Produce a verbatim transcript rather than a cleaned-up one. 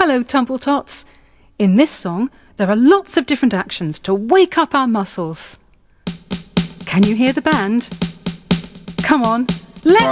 Hello, Tumbletots. In this song, there are lots of different actions to wake up our muscles. Can you hear the band? Come on, let's...